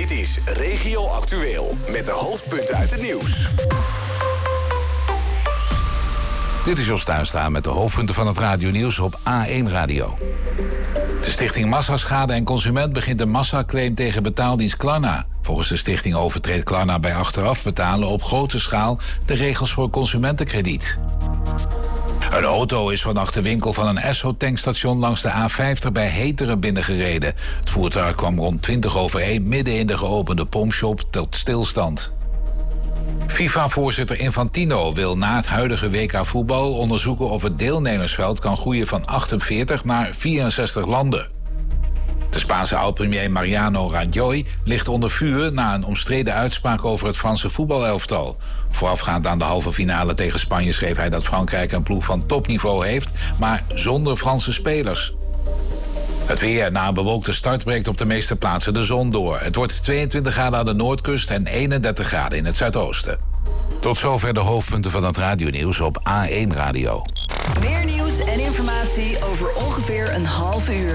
Dit is Regio Actueel met de hoofdpunten uit het nieuws. Dit is Jos Tuinstra met de hoofdpunten van het radionieuws op A1 Radio. De stichting Massaschade en Consument begint een massaclaim tegen betaaldienst Klarna. Volgens de stichting overtreedt Klarna bij achteraf betalen op grote schaal de regels voor consumentenkrediet. Een auto is vannacht de winkel van een Esso-tankstation langs de A50 bij Heteren binnengereden. Het voertuig kwam rond 1:20 midden in de geopende pompshop tot stilstand. FIFA-voorzitter Infantino wil na het huidige WK voetbal onderzoeken of het deelnemersveld kan groeien van 48 naar 64 landen. De Spaanse oud-premier Mariano Rajoy ligt onder vuur na een omstreden uitspraak over het Franse voetbalelftal. Voorafgaand aan de halve finale tegen Spanje schreef hij dat Frankrijk een ploeg van topniveau heeft, maar zonder Franse spelers. Het weer. Na een bewolkte start breekt op de meeste plaatsen de zon door. Het wordt 22 graden aan de noordkust en 31 graden in het zuidoosten. Tot zover de hoofdpunten van het radionieuws op A1 Radio. Meer nieuws en informatie over ongeveer een half uur.